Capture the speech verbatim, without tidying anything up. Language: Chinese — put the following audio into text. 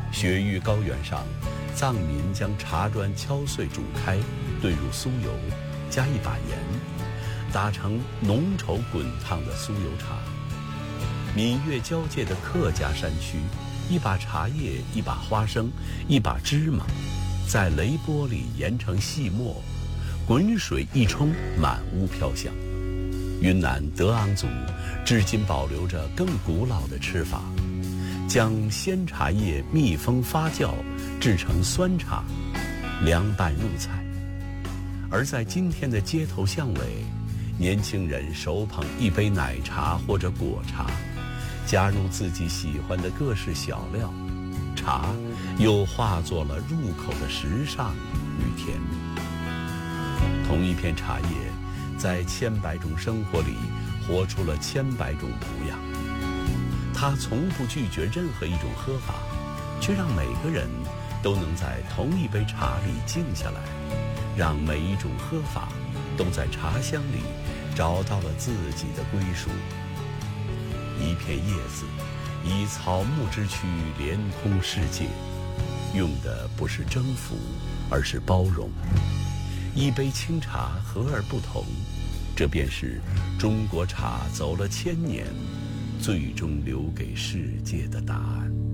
雪域高原上，藏民将茶砖敲碎煮开，兑入酥油，加一把盐，打成浓稠滚烫的酥油茶。闽粤交界的客家山区，一把茶叶，一把花生，一把芝麻，在擂钵里研成细末，滚水一冲，满屋飘香。云南德昂族至今保留着更古老的吃法，将鲜茶叶密封发酵，制成酸茶，凉拌入菜。而在今天的街头巷尾，年轻人手捧一杯奶茶或者果茶，加入自己喜欢的各式小料，茶又化作了入口的时尚与甜蜜。同一片茶叶，在千百种生活里活出了千百种模样。它从不拒绝任何一种喝法，却让每个人都能在同一杯茶里静下来，让每一种喝法都在茶香里找到了自己的归属。一片叶子，以草木之躯连通世界，用的不是征服，而是包容。一杯清茶和而不同，这便是中国茶走了千年，最终留给世界的答案。